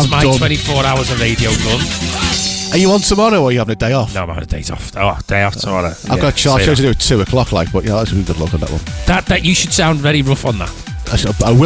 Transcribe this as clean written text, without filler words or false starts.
That's my done. 24 hours of radio done. Are you on tomorrow, or are you having a day off? No, I'm having a day off. Oh, day off tomorrow. I've got a chart show to do at 2 o'clock, like, but yeah, that's a good look on that one. That you should sound very rough on that. I will